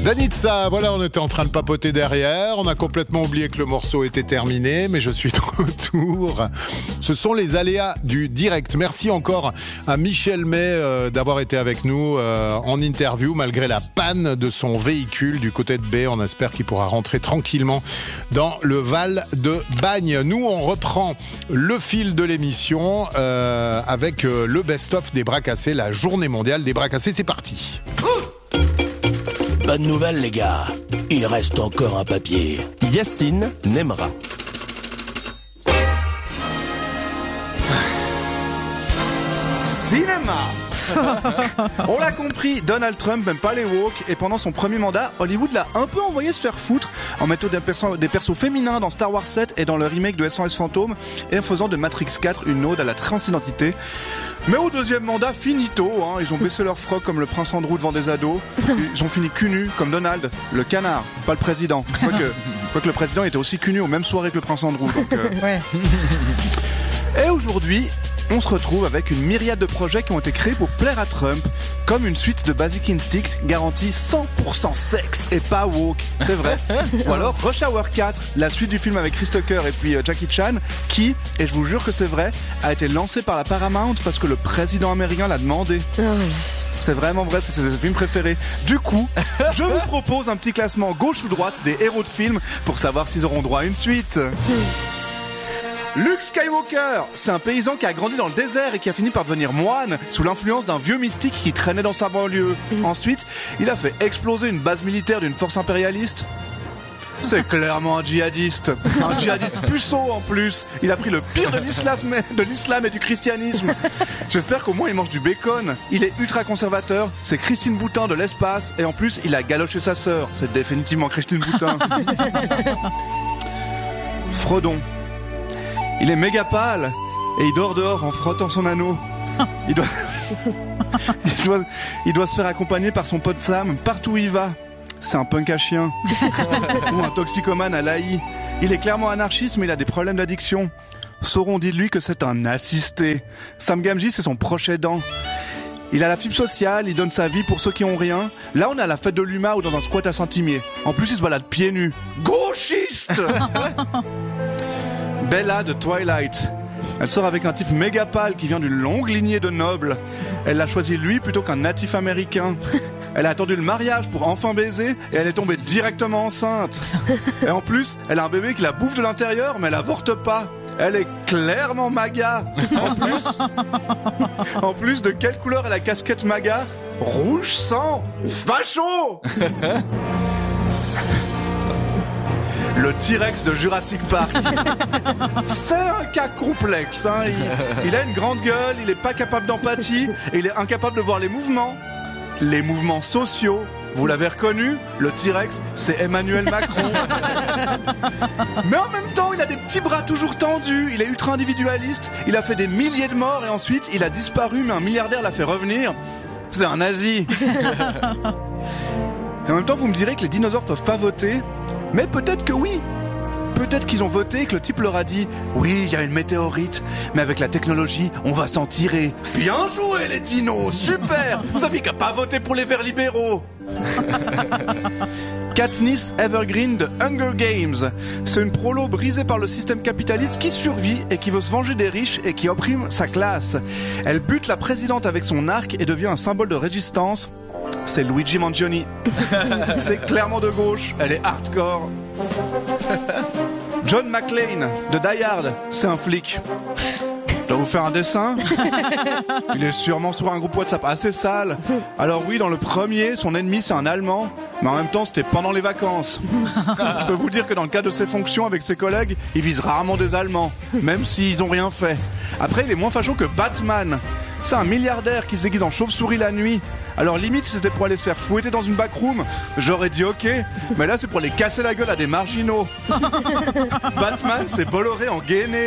Danitza, voilà, on était en train de papoter derrière, on a complètement oublié que le morceau était terminé, mais je suis de retour. Ce sont les aléas du direct. Merci encore à Michel May d'avoir été avec nous en interview, malgré la panne de son véhicule du côté de B. On espère qu'il pourra rentrer tranquillement dans le Val de Bagne. Nous, on reprend le fil de l'émission avec le best-of des bras cassés, la journée mondiale des bras cassés. C'est parti. Bonne nouvelle les gars, il reste encore un papier. Yacine Nemra. Cinéma. On l'a compris, Donald Trump n'aime pas les woke et pendant son premier mandat, Hollywood l'a un peu envoyé se faire foutre en mettant des persos féminins dans Star Wars 7 et dans le remake de SOS Fantôme et en faisant de Matrix 4 une ode à la transidentité. Mais au deuxième mandat, finito, ils ont baissé leur froc comme le prince Andrew devant des ados. Ils ont fini cul nu comme Donald, le canard, pas le président. Quoique le président était aussi cul nu aux mêmes soirées que le prince Andrew. Donc, Ouais. Et aujourd'hui, on se retrouve avec une myriade de projets qui ont été créés pour plaire à Trump, comme une suite de Basic Instinct garantie 100% sexe et pas woke, c'est vrai. Ou alors Rush Hour 4, la suite du film avec Chris Tucker et puis Jackie Chan, qui, et je vous jure que c'est vrai, a été lancé par la Paramount parce que le président américain l'a demandé. C'est vraiment vrai, c'est ses films préférés. Du coup, je vous propose un petit classement gauche ou droite des héros de films pour savoir s'ils auront droit à une suite. Luke Skywalker, c'est un paysan qui a grandi dans le désert et qui a fini par devenir moine sous l'influence d'un vieux mystique qui traînait dans sa banlieue. Ensuite, il a fait exploser une base militaire d'une force impérialiste. C'est clairement un djihadiste puceau en plus. Il a pris le pire de l'islam et du christianisme. J'espère qu'au moins il mange du bacon. Il est ultra conservateur, c'est Christine Boutin de l'espace et en plus il a galoché sa sœur. C'est définitivement Christine Boutin. Frodon. Il est méga pâle et il dort dehors en frottant son anneau. Il doit se faire accompagner par son pote Sam partout où il va. C'est un punk à chien. Ou un toxicomane à l'AI. Il est clairement anarchiste mais il a des problèmes d'addiction. Sauron dit de lui que c'est un assisté. Sam Gamgee, c'est son proche aidant. Il a la fibre sociale, il donne sa vie pour ceux qui ont rien. Là, on est à la fête de l'UMA ou dans un squat à Saint-Imier. En plus, il se balade pieds nus. Gauchiste. Bella de Twilight. Elle sort avec un type méga pâle qui vient d'une longue lignée de nobles. Elle l'a choisi lui plutôt qu'un natif américain. Elle a attendu le mariage pour enfin baiser et elle est tombée directement enceinte. Et en plus, elle a un bébé qui la bouffe de l'intérieur mais elle avorte pas. Elle est clairement MAGA. En plus, de quelle couleur est la casquette MAGA? Rouge sang, facho. Le T-Rex de Jurassic Park. C'est un cas complexe. Il a une grande gueule, il est pas capable d'empathie et il est incapable de voir les mouvements. Les mouvements sociaux. Vous l'avez reconnu, le T-Rex, c'est Emmanuel Macron. Mais en même temps, il a des petits bras toujours tendus, il est ultra individualiste, il a fait des milliers de morts et ensuite il a disparu mais un milliardaire l'a fait revenir. C'est un nazi. Et en même temps, vous me direz que les dinosaures peuvent pas voter. Mais peut-être que oui. Peut-être qu'ils ont voté et que le type leur a dit « Oui, il y a une météorite, mais avec la technologie, on va s'en tirer. » Bien joué les dinos, super. Vous aviez qu'à pas voter pour les verts libéraux. Katniss Evergreen de Hunger Games. C'est une prolo brisée par le système capitaliste qui survit et qui veut se venger des riches et qui opprime sa classe. Elle bute la présidente avec son arc et devient un symbole de résistance. C'est Luigi Mangione. C'est clairement de gauche, elle est hardcore. John McClane de Die Hard, c'est un flic. Je dois vous faire un dessin. Il est sûrement sur un groupe WhatsApp assez sale. Alors oui, dans le premier, son ennemi c'est un Allemand, mais en même temps c'était pendant les vacances. Je peux vous dire que dans le cadre de ses fonctions avec ses collègues, il vise rarement des Allemands, même s'ils ont rien fait. Après, il est moins facho que Batman. C'est un milliardaire qui se déguise en chauve-souris la nuit. Alors limite, si c'était pour aller se faire fouetter dans une backroom, j'aurais dit ok. Mais là, c'est pour les casser la gueule à des marginaux. Batman, c'est Bolloré en gainé.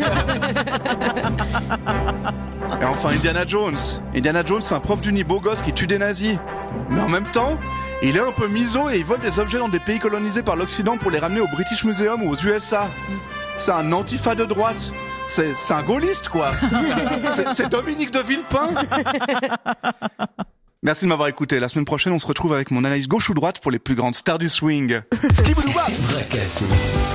Et enfin, Indiana Jones. Indiana Jones, c'est un prof d'uni beau gosse qui tue des nazis. Mais en même temps, il est un peu miso et il vole des objets dans des pays colonisés par l'Occident pour les ramener au British Museum ou aux USA. C'est un antifa de droite. C'est un gaulliste, quoi. C'est Dominique de Villepin. Merci de m'avoir écouté. La semaine prochaine, on se retrouve avec mon analyse gauche ou droite pour les plus grandes stars du swing. Fracassé.